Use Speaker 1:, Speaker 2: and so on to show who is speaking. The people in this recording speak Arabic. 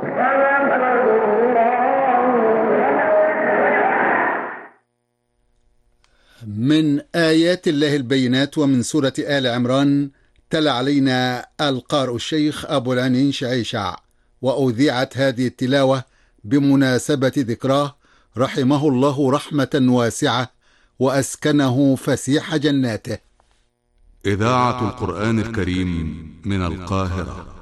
Speaker 1: من آيات الله البينات ومن سورة آل عمران تلا علينا القارئ الشيخ أبو العنين شعيشع، وأذيعت هذه التلاوة بمناسبة ذكراه رحمه الله رحمة واسعة وأسكنه فسيح جناته.
Speaker 2: إذاعة القرآن الكريم من القاهرة.